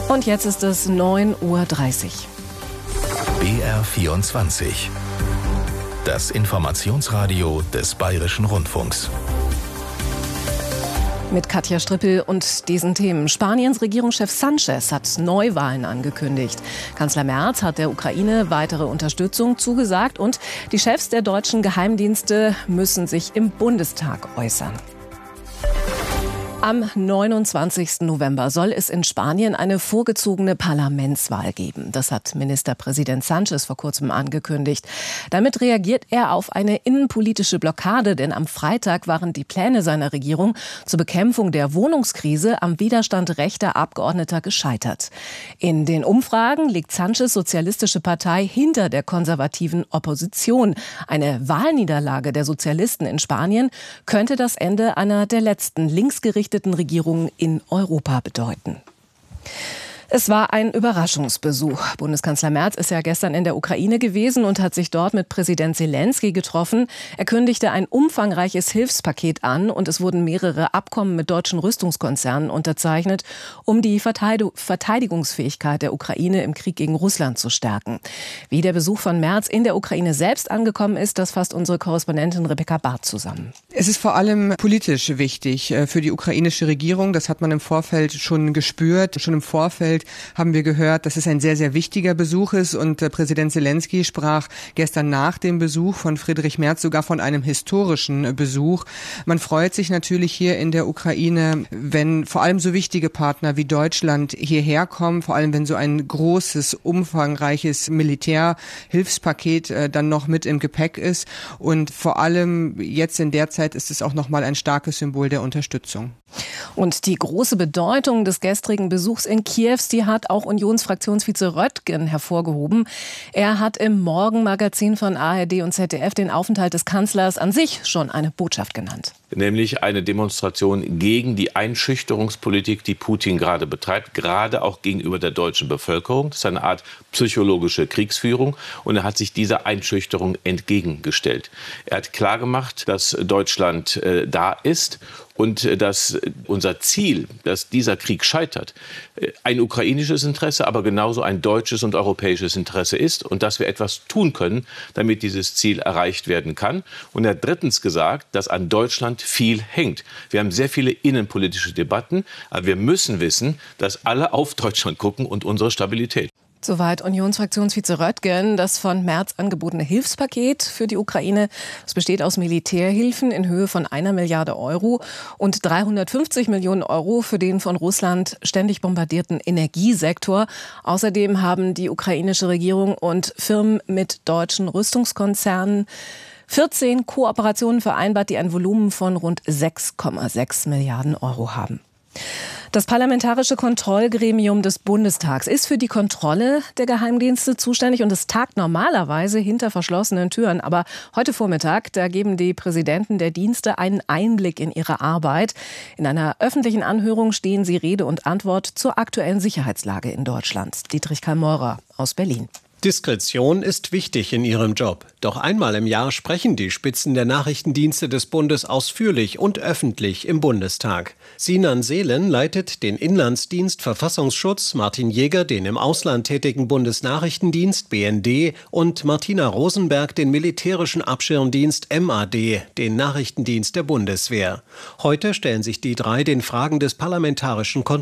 Und jetzt ist es 9:30 Uhr. BR24. Das Informationsradio des Bayerischen Rundfunks. Mit Katja Strippel und diesen Themen. Spaniens Regierungschef Sánchez hat Neuwahlen angekündigt. Kanzler Merz hat der Ukraine weitere Unterstützung zugesagt und die Chefs der deutschen Geheimdienste müssen sich im Bundestag äußern. Am 29. November soll es in Spanien eine vorgezogene Parlamentswahl geben. Das hat Ministerpräsident Sánchez vor kurzem angekündigt. Damit reagiert er auf eine innenpolitische Blockade, denn am Freitag waren die Pläne seiner Regierung zur Bekämpfung der Wohnungskrise am Widerstand rechter Abgeordneter gescheitert. In den Umfragen liegt Sánchez' Sozialistische Partei hinter der konservativen Opposition. Eine Wahlniederlage der Sozialisten in Spanien könnte das Ende einer der letzten linksgerichteten Regierungen in Europa bedeuten. Es war ein Überraschungsbesuch. Bundeskanzler Merz ist ja gestern in der Ukraine gewesen und hat sich dort mit Präsident Zelensky getroffen. Er kündigte ein umfangreiches Hilfspaket an und es wurden mehrere Abkommen mit deutschen Rüstungskonzernen unterzeichnet, um die Verteidigungsfähigkeit der Ukraine im Krieg gegen Russland zu stärken. Wie der Besuch von Merz in der Ukraine selbst angekommen ist, das fasst unsere Korrespondentin Rebecca Barth zusammen. Es ist vor allem politisch wichtig für die ukrainische Regierung. Das hat man im Vorfeld schon gespürt. Schon im Vorfeld haben wir gehört, dass es ein sehr, sehr wichtiger Besuch ist. Und Präsident Zelensky sprach gestern nach dem Besuch von Friedrich Merz sogar von einem historischen Besuch. Man freut sich natürlich hier in der Ukraine, wenn vor allem so wichtige Partner wie Deutschland hierher kommen, vor allem wenn so ein großes, umfangreiches Militärhilfspaket dann noch mit im Gepäck ist. Und vor allem jetzt in der Zeit ist es auch nochmal ein starkes Symbol der Unterstützung. Und die große Bedeutung des gestrigen Besuchs in Kiew, die hat auch Unionsfraktionsvize Röttgen hervorgehoben. Er hat im Morgenmagazin von ARD und ZDF den Aufenthalt des Kanzlers an sich schon eine Botschaft genannt. Nämlich eine Demonstration gegen die Einschüchterungspolitik, die Putin gerade betreibt, gerade auch gegenüber der deutschen Bevölkerung. Das ist eine Art psychologische Kriegsführung und er hat sich dieser Einschüchterung entgegengestellt. Er hat klargemacht, dass Deutschland da ist und dass unser Ziel, dass dieser Krieg scheitert, ein ukrainisches Interesse, aber genauso ein deutsches und europäisches Interesse ist und dass wir etwas tun können, damit dieses Ziel erreicht werden kann. Und er hat drittens gesagt, dass an Deutschland viel hängt. Wir haben sehr viele innenpolitische Debatten, aber wir müssen wissen, dass alle auf Deutschland gucken und unsere Stabilität. Soweit Unionsfraktionsvize Röttgen. Das von Merz angebotene Hilfspaket für die Ukraine, das besteht aus Militärhilfen in Höhe von 1 Milliarde Euro und 350 Millionen Euro für den von Russland ständig bombardierten Energiesektor. Außerdem haben die ukrainische Regierung und Firmen mit deutschen Rüstungskonzernen 14 Kooperationen vereinbart, die ein Volumen von rund 6,6 Milliarden Euro haben. Das Parlamentarische Kontrollgremium des Bundestags ist für die Kontrolle der Geheimdienste zuständig und es tagt normalerweise hinter verschlossenen Türen. Aber heute Vormittag, da geben die Präsidenten der Dienste einen Einblick in ihre Arbeit. In einer öffentlichen Anhörung stehen sie Rede und Antwort zur aktuellen Sicherheitslage in Deutschland. Dietrich Kalmeurer aus Berlin. Diskretion ist wichtig in ihrem Job. Doch einmal im Jahr sprechen die Spitzen der Nachrichtendienste des Bundes ausführlich und öffentlich im Bundestag. Sinan Seelen leitet den Inlandsdienst Verfassungsschutz, Martin Jäger den im Ausland tätigen Bundesnachrichtendienst BND und Martina Rosenberg den militärischen Abschirmdienst MAD, den Nachrichtendienst der Bundeswehr. Heute stellen sich die drei den Fragen des parlamentarischen Kontrollgremiums.